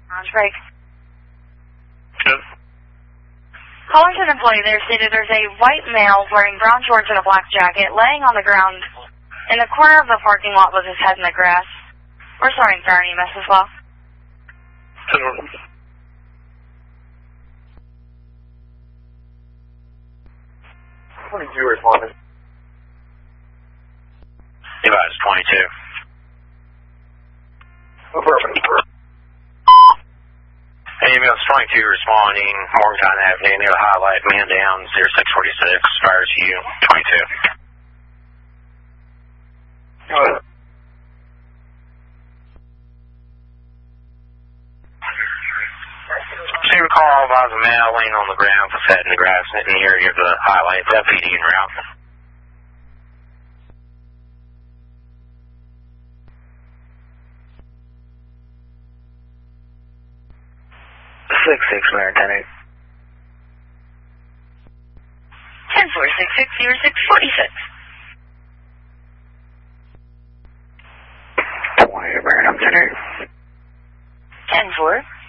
Lounge break. Good. Calling to an employee there stated there's a white male wearing brown shorts and a black jacket laying on the ground in the corner of the parking lot with his head in the grass. We're starting fire EMS as well. 22 responding. Device 22. Affirmative. Ambulance 22 responding, Morgantown Avenue near the highlight, man down, 0646, fire to you, 22. Go ahead. So you recall about the male laying on the ground with his head in the grass in the area of the highlight, FPD en route. Six, Lieutenant. 10-4-6-6-06-46. 20, Lieutenant. 10-4.